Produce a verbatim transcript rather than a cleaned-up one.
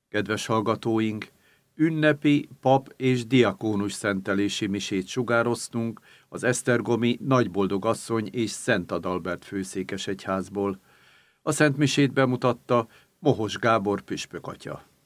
Kedves hallgatóink, ünnepi pap és diakónus szentelési misét sugároztunk az esztergomi Nagyboldogasszony és Szent Adalbert főszékesegyházból. A szentmisét bemutatta Mohos Gábor püspök atya.